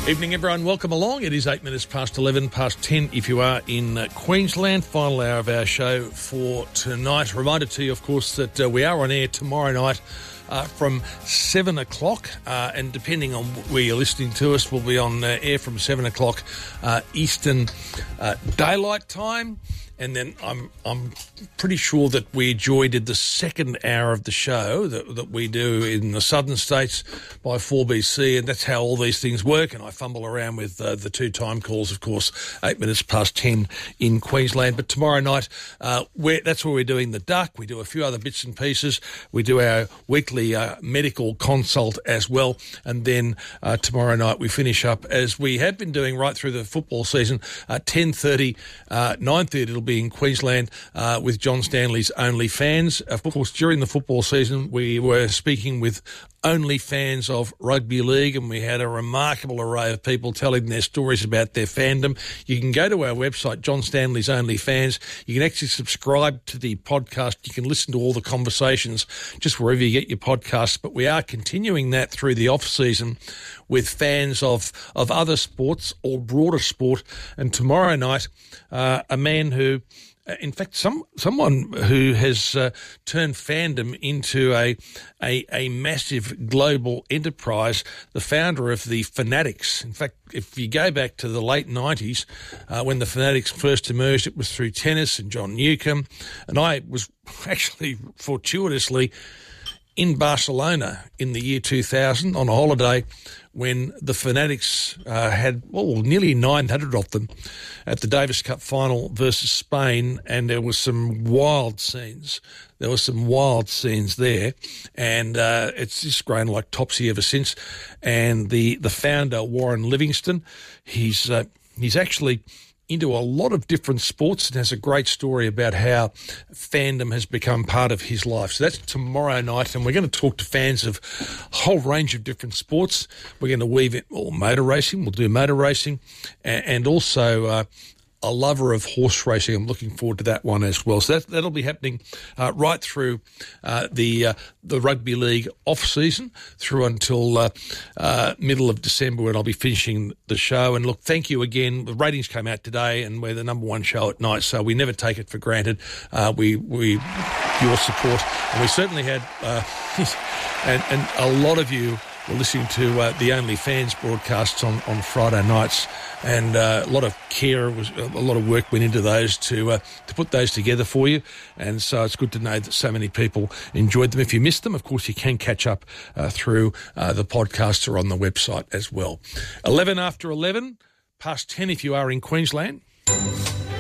Evening, everyone. Welcome along. It is 8 minutes past 11, past 10 if you are in Queensland. Final hour of our show for tonight. Reminder to you, of course, that we are on air tomorrow night from 7 o'clock. And depending on where you're listening to us, we'll be on air from 7 o'clock Eastern Daylight Time. And then I'm pretty sure that we did the second hour of the show that we do in the southern states by 4BC, and that's how all these things work. And I fumble around with the two time calls, of course, 8 minutes past 10 in Queensland. But tomorrow night, that's where we're doing the Duck. We do a few other bits and pieces. We do our weekly medical consult as well. And then tomorrow night we finish up, as we have been doing right through the football season, 10:30, 9:30 it'll be in Queensland with John Stanley's OnlyFans. Of course, during the football season, we were speaking with only fans of rugby league, and we had a remarkable array of people telling their stories about their fandom. You can go to our website, John Stanley's OnlyFans. You can actually subscribe to the podcast. You can listen to all the conversations just wherever you get your podcasts. But we are continuing that through the off-season with fans of other sports or broader sport. And tomorrow night, a man who... in fact, someone who has turned fandom into a massive global enterprise, the founder of the Fanatics. In fact, if you go back to the late 90s, when the Fanatics first emerged, it was through tennis and John Newcombe. And I was actually fortuitously in Barcelona in the year 2000 on a holiday when the Fanatics had nearly 900 of them at the Davis Cup final versus Spain, and there was some wild scenes. There were some wild scenes there, and it's just grown like Topsy ever since. And the founder, Warren Livingston, he's actually into a lot of different sports and has a great story about how fandom has become part of his life. So that's tomorrow night, and we're going to talk to fans of a whole range of different sports. We're going to weave in motor racing. We'll do motor racing, and also a lover of horse racing. I'm looking forward to that one as well. So that'll be happening right through the rugby league off season through until middle of December, when I'll be finishing the show. And look, thank you again. The ratings came out today, and we're the number one show at night, so we never take it for granted. We your support, and we certainly had and a lot of you were listening to the OnlyFans broadcasts on Friday nights. And a lot of care, a lot of work went into those to put those together for you. And so it's good to know that so many people enjoyed them. If you missed them, of course, you can catch up through the podcasts or on the website as well. 11 after 11, past 10 if you are in Queensland.